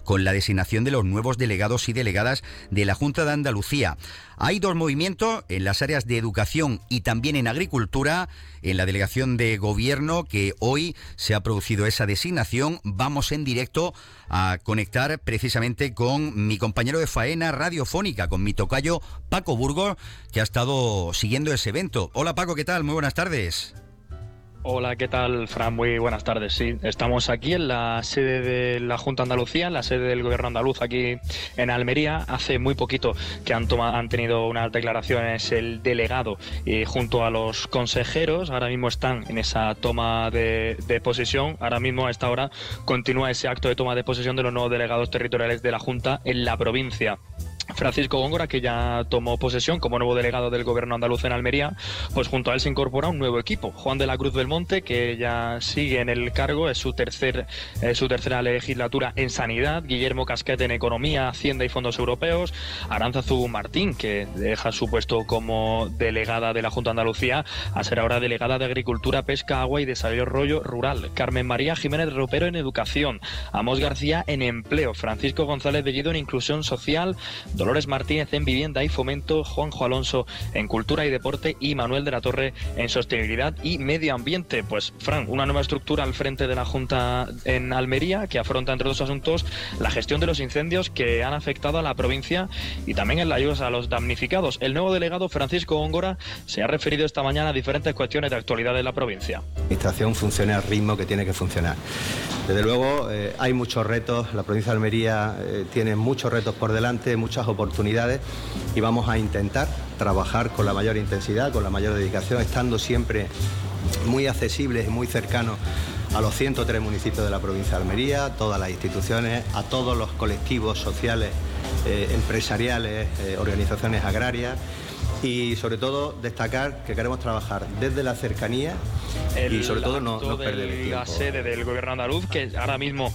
con la designación de los nuevos delegados y delegadas de la Junta de Andalucía. Hay dos movimientos en las áreas de educación y también en agricultura. En la delegación de gobierno, que hoy se ha producido esa designación, vamos en directo a conectar precisamente con mi compañero de faena radiofónica, con mi tocayo Paco Burgos, que ha estado siguiendo ese evento. Hola Paco, ¿qué tal? Muy buenas tardes. Hola, ¿qué tal, Fran? Muy buenas tardes. Sí, estamos aquí en la sede de la Junta de Andalucía, en la sede del Gobierno andaluz aquí en Almería. Hace muy poquito que han tenido unas declaraciones el delegado junto a los consejeros. Ahora mismo están en esa toma de posesión. Ahora mismo a esta hora continúa ese acto de toma de posesión de los nuevos delegados territoriales de la Junta en la provincia. Francisco Góngora, que ya tomó posesión como nuevo delegado del Gobierno andaluz en Almería, pues junto a él se incorpora un nuevo equipo. Juan de la Cruz Belmonte, que ya sigue en el cargo, es su tercera legislatura en Sanidad. Guillermo Casquet en Economía, Hacienda y Fondos Europeos. Aránzazu Martín, que deja su puesto como delegada de la Junta de Andalucía a ser ahora delegada de Agricultura, Pesca, Agua y Desarrollo Rural. Carmen María Jiménez Ropero en Educación. Amos García en Empleo. Francisco González Bellido en Inclusión Social. Dolores Martínez en Vivienda y Fomento, Juanjo Alonso en Cultura y Deporte y Manuel de la Torre en Sostenibilidad y Medio Ambiente. Pues, Fran, una nueva estructura al frente de la Junta en Almería que afronta, entre otros asuntos, la gestión de los incendios que han afectado a la provincia y también en la ayuda a los damnificados. El nuevo delegado, Francisco Góngora, se ha referido esta mañana a diferentes cuestiones de actualidad de la provincia. La administración funciona al ritmo que tiene que funcionar. Desde luego, hay muchos retos. La provincia de Almería tiene muchos retos por delante, muchas oportunidades, y vamos a intentar trabajar con la mayor intensidad, con la mayor dedicación, estando siempre muy accesibles y muy cercanos a los 103 municipios de la provincia de Almería, a todas las instituciones, a todos los colectivos sociales, empresariales, organizaciones agrarias. Y sobre todo destacar que queremos trabajar desde la cercanía y sobre todo no perder el tiempo. La sede del Gobierno andaluz, que ahora mismo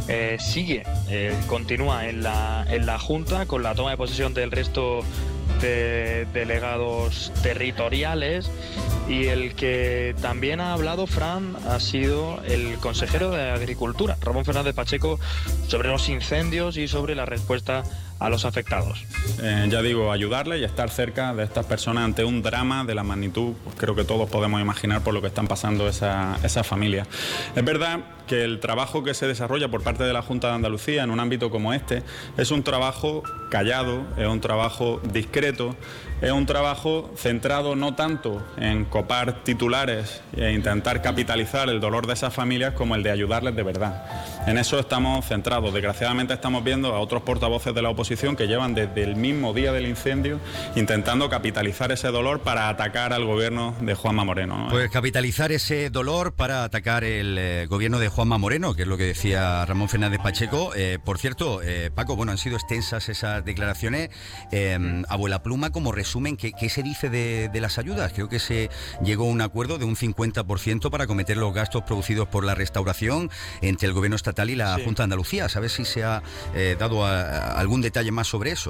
continúa en la Junta con la toma de posesión del resto de delegados territoriales, y el que también ha hablado, Fran, ha sido el consejero de Agricultura, Ramón Fernández Pacheco, sobre los incendios y sobre la respuesta a los afectados. Ya digo, ayudarles y estar cerca de estas personas ante un drama de la magnitud, pues creo que todos podemos imaginar por lo que están pasando esas familias. Es verdad que el trabajo que se desarrolla por parte de la Junta de Andalucía en un ámbito como este es un trabajo callado, es un trabajo discreto, es un trabajo centrado no tanto en copar titulares e intentar capitalizar el dolor de esas familias como el de ayudarles de verdad. En eso estamos centrados. Desgraciadamente estamos viendo a otros portavoces de la oposición que llevan desde el mismo día del incendio intentando capitalizar ese dolor para atacar al gobierno de Juanma Moreno, ¿no? Pues capitalizar ese dolor para atacar el gobierno de Juanma Moreno, que es lo que decía Ramón Fernández Pacheco. Por cierto, Paco, bueno, han sido extensas esas declaraciones. Abuela Pluma, como resumen, ¿qué se dice de las ayudas? Creo que se llegó a un acuerdo de un 50% para acometer los gastos producidos por la restauración entre el gobierno estatal y la Junta de Andalucía. ¿Sabes si se ha dado algún detalle más sobre eso?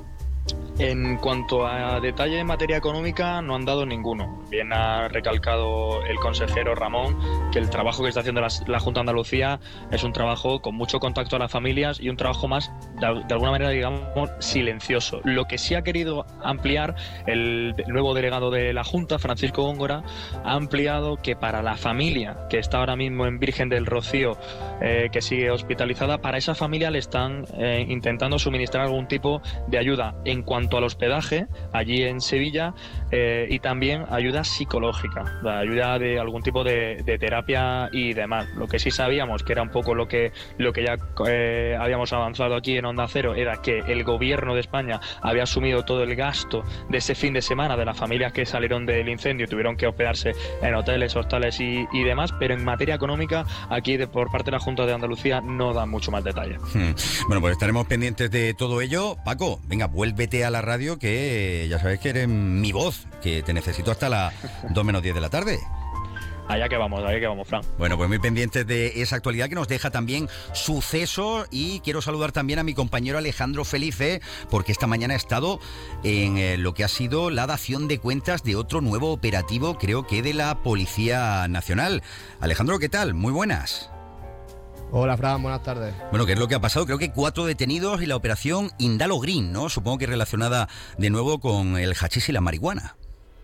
En cuanto a detalle en materia económica, no han dado ninguno. Bien ha recalcado el consejero Ramón que el trabajo que está haciendo la Junta de Andalucía es un trabajo con mucho contacto a las familias y un trabajo más, de alguna manera, digamos, silencioso. Lo que sí ha querido ampliar el nuevo delegado de la Junta, Francisco Góngora, ha ampliado que para la familia que está ahora mismo en Virgen del Rocío, que sigue hospitalizada, para esa familia le están intentando suministrar algún tipo de ayuda en cuanto al hospedaje allí en Sevilla, y también ayuda psicológica, la ayuda de algún tipo de terapia y demás. Lo que sí sabíamos, que era un poco lo que ya habíamos avanzado aquí en Onda Cero, era que el gobierno de España había asumido todo el gasto de ese fin de semana de las familias que salieron del incendio y tuvieron que hospedarse en hoteles, hostales y demás, pero en materia económica aquí por parte de la Junta de Andalucía no dan mucho más detalle. Bueno, pues estaremos pendientes de todo ello. Paco, venga, vuélvete a la radio, que ya sabes que eres mi voz, que te necesito hasta las 2 menos 10 de la tarde. Allá que vamos, Fran. Bueno, pues muy pendientes de esa actualidad que nos deja también Suceso, y quiero saludar también a mi compañero Alejandro Felice, porque esta mañana ha estado en lo que ha sido la dación de cuentas de otro nuevo operativo, creo que de la Policía Nacional. Alejandro, ¿qué tal? Muy buenas. Hola, Fran, buenas tardes. Bueno, ¿qué es lo que ha pasado? Creo que 4 detenidos y la operación Indalo Green, ¿no? Supongo que relacionada de nuevo con el hachís y la marihuana.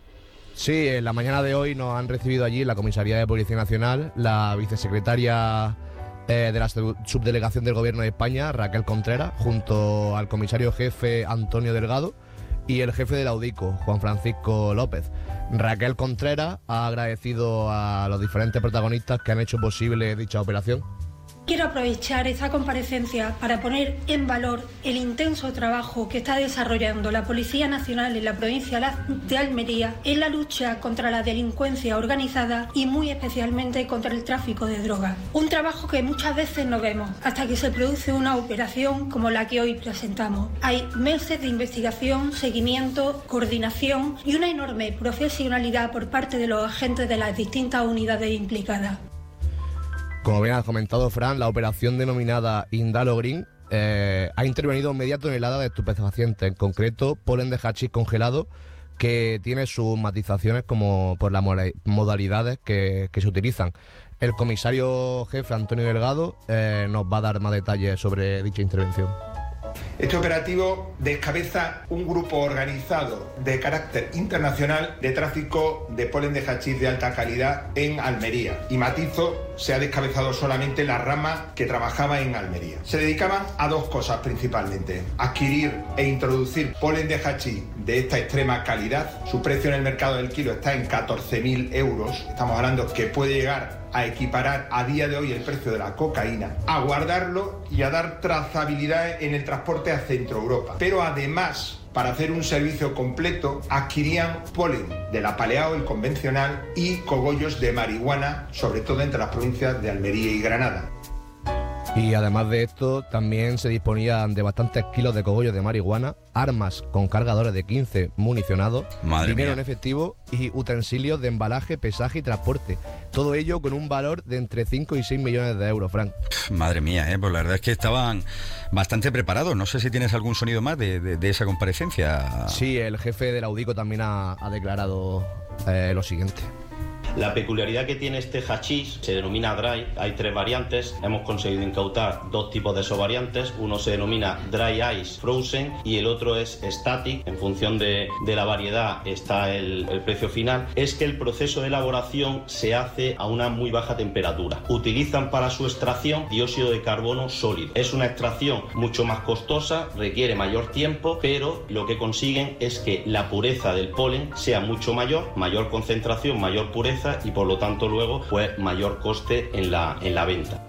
Sí, en la mañana de hoy nos han recibido allí en la Comisaría de Policía Nacional la vicesecretaria de la Subdelegación del Gobierno de España, Raquel Contreras, junto al comisario jefe Antonio Delgado y el jefe del AUDICO, Juan Francisco López. Raquel Contreras ha agradecido a los diferentes protagonistas que han hecho posible dicha operación. Quiero aprovechar esta comparecencia para poner en valor el intenso trabajo que está desarrollando la Policía Nacional en la provincia de Almería en la lucha contra la delincuencia organizada y muy especialmente contra el tráfico de drogas. Un trabajo que muchas veces no vemos hasta que se produce una operación como la que hoy presentamos. Hay meses de investigación, seguimiento, coordinación y una enorme profesionalidad por parte de los agentes de las distintas unidades implicadas. Como bien has comentado, Fran, la operación denominada Indalo Green ha intervenido media tonelada de estupefacientes, en concreto polen de hachís congelado, que tiene sus matizaciones como por las modalidades que se utilizan. El comisario jefe Antonio Delgado nos va a dar más detalles sobre dicha intervención. Este operativo descabeza un grupo organizado de carácter internacional de tráfico de polen de hachís de alta calidad en Almería. Y matizo, se ha descabezado solamente la rama que trabajaba en Almería. Se dedicaban a dos cosas principalmente: adquirir e introducir polen de hachís de esta extrema calidad. Su precio en el mercado del kilo está en 14.000 euros. Estamos hablando que puede llegar a equiparar a día de hoy el precio de la cocaína, a guardarlo y a dar trazabilidad en el transporte a Centro Europa. Pero además, para hacer un servicio completo, adquirían polen del apaleado, el convencional, y cogollos de marihuana, sobre todo entre las provincias de Almería y Granada. Y además de esto, también se disponían de bastantes kilos de cogollos de marihuana, armas con cargadores de 15 municionados, dinero en efectivo y utensilios de embalaje, pesaje y transporte. Todo ello con un valor de entre 5 y 6 millones de euros, Frank. Madre mía, pues la verdad es que estaban bastante preparados. No sé si tienes algún sonido más de esa comparecencia. Sí, el jefe del AUDICO también ha declarado lo siguiente. La peculiaridad que tiene este hachís se denomina dry. Hay 3 variantes. Hemos conseguido incautar 2 tipos de esos variantes. Uno se denomina dry ice frozen y el otro es static. En función de la variedad está el precio final. Es que el proceso de elaboración se hace a una muy baja temperatura. Utilizan para su extracción dióxido de carbono sólido. Es una extracción mucho más costosa, requiere mayor tiempo, pero lo que consiguen es que la pureza del polen sea mucho mayor concentración, mayor pureza, y por lo tanto luego pues mayor coste en la venta.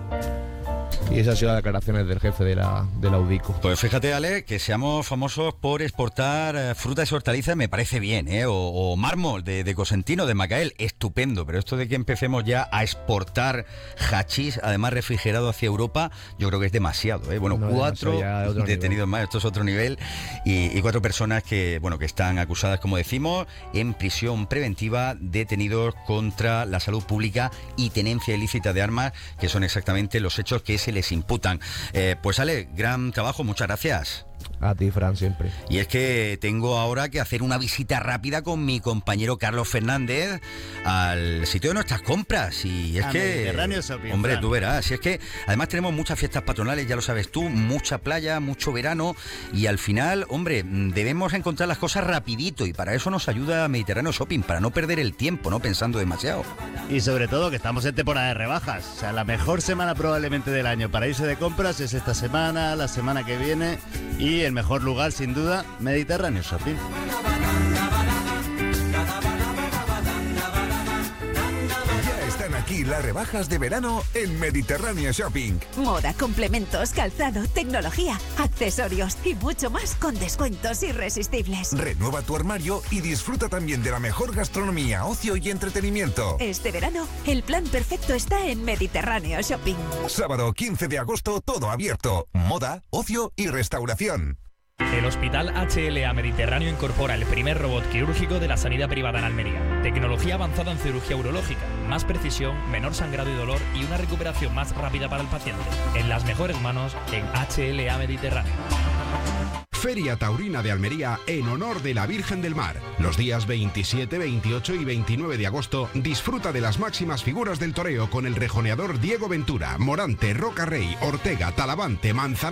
Y esas han sido las declaraciones del jefe de la AUDICO. Pues fíjate, Ale, que seamos famosos por exportar frutas y hortalizas me parece bien, o mármol de Cosentino, de Macael, estupendo, pero esto de que empecemos ya a exportar hachís, además refrigerado hacia Europa, yo creo que es demasiado, Bueno, no, 4 detenidos más, esto es otro nivel, y 4 personas que están acusadas, como decimos, en prisión preventiva, detenidos contra la salud pública y tenencia ilícita de armas, que son exactamente los hechos que se les imputan. Pues Ale, gran trabajo, muchas gracias. A ti, Fran, siempre. Y es que tengo ahora que hacer una visita rápida con mi compañero Carlos Fernández al sitio de nuestras compras. Y es que, Mediterráneo Shopping, hombre, Fran. tú verás. Y es que además tenemos muchas fiestas patronales, ya lo sabes tú, mucha playa, mucho verano. Y al final, hombre, debemos encontrar las cosas rapidito. Y para eso nos ayuda Mediterráneo Shopping, para no perder el tiempo, no pensando demasiado. Y sobre todo que estamos en temporada de rebajas. O sea, la mejor semana probablemente del año para irse de compras es esta semana, la semana que viene. Y el mejor lugar, sin duda, Mediterráneo Shopping. Ya están aquí las rebajas de verano en Mediterráneo Shopping. Moda, complementos, calzado, tecnología, accesorios y mucho más con descuentos irresistibles. Renueva tu armario y disfruta también de la mejor gastronomía, ocio y entretenimiento. Este verano, el plan perfecto está en Mediterráneo Shopping. Sábado 15 de agosto, todo abierto. Moda, ocio y restauración. El Hospital HLA Mediterráneo incorpora el primer robot quirúrgico de la sanidad privada en Almería. Tecnología avanzada en cirugía urológica, más precisión, menor sangrado y dolor y una recuperación más rápida para el paciente. En las mejores manos, en HLA Mediterráneo. Feria Taurina de Almería en honor de la Virgen del Mar. Los días 27, 28 y 29 de agosto disfruta de las máximas figuras del toreo con el rejoneador Diego Ventura, Morante, Roca Rey, Ortega, Talavante, Manzanares